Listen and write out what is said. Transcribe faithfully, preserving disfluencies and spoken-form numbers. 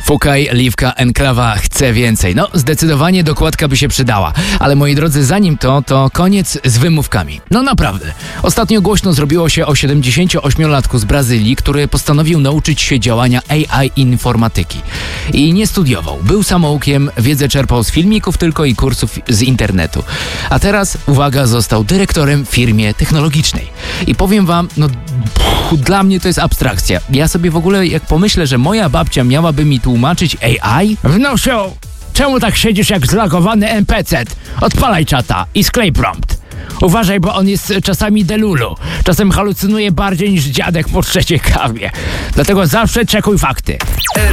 Fukaj, Liwka, Enklawa chce więcej. No, zdecydowanie dokładka by się przydała. Ale moi drodzy, zanim to, to koniec z wymówkami. No naprawdę. Ostatnio głośno zrobiło się o siedemdziesięcioośmiolatku z Brazylii, który postanowił nauczyć się działania A I informatyki. I nie studiował. Był samoukiem, wiedzę czerpał z filmików tylko i kursów z internetu. A teraz, uwaga, został dyrektorem w firmie technologicznej. I powiem wam, no pff, dla mnie to jest abstrakcja. Ja sobie w ogóle, jak pomyślę, że moja babcia miałaby mi tłumaczyć A I? Wnusiu, czemu tak siedzisz jak zlogowany N P C? Odpalaj czata i sklej prompt. Uważaj, bo on jest czasami delulu. Czasem halucynuje bardziej niż dziadek po trzeciej kawie. Dlatego zawsze czekuj fakty.